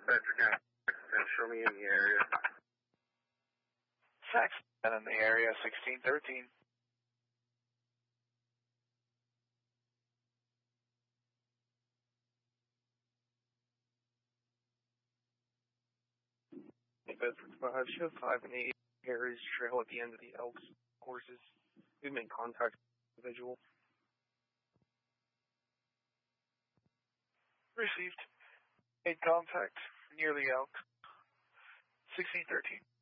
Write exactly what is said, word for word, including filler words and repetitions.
Bedford County, show me in the area. Saxon in the area, sixteen thirteen. Bedford five, show five and eight, Harry's Trail at the end of the Elks horses. We've made contact with the individual. Received. Made contact near the Elks, sixteen thirteen.